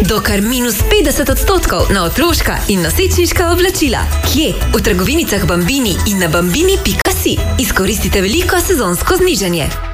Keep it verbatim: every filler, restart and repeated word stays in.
do kar minus petdeset odstotkov na otroška in nosečniška oblačila. Kje? V trgovinicah Bambini in na bambini pika si. Izkoristite veliko sezonsko znižanje.